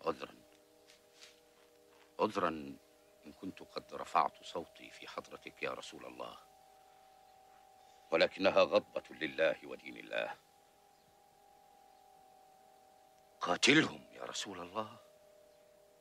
عذرا عذرا إن كنت قد رفعت صوتي في حضرتك يا رسول الله، ولكنها غضبة لله ودين الله. قاتلهم يا رسول الله.